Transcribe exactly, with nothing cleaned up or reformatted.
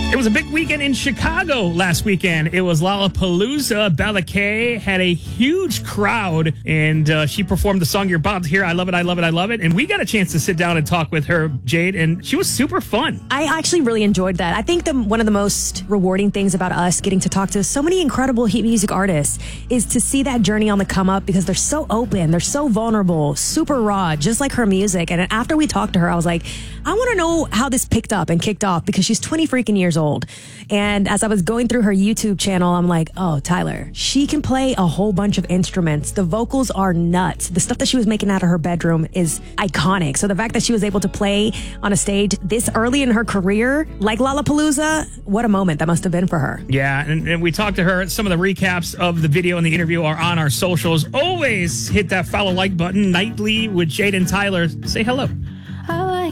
It was a big weekend in Chicago last weekend. It was Lollapalooza. Bella K had a huge crowd, and uh, she performed the song you're about to hear. I love it, I love it, I love it. And we got a chance to sit down and talk with her, Jade, and she was super fun. I actually really enjoyed that. I think the, one of the most rewarding things about us getting to talk to so many incredible heat music artists is to see that journey on the come up, because they're so open, they're so vulnerable, super raw, just like her music. And after we talked to her, I was like, I want to know how this picked up and kicked off, because she's twenty freaking years old. And as I was going through her YouTube channel, I'm like, oh, Tyler, she can play a whole bunch of instruments. The vocals are nuts. The stuff that she was making out of her bedroom is iconic. So the fact that she was able to play on a stage this early in her career, like Lollapalooza, what a moment that must have been for her. Yeah, and, and we talked to her. Some of the recaps of the video and the interview are on our socials. Always hit that follow like button. Nightly with Jade and Tyler. Say hello.